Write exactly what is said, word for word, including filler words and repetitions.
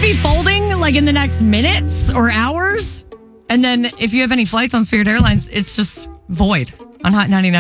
be folding like in the next minutes or hours. And then if you have any flights on Spirit Airlines, it's just void on Hot ninety-nine.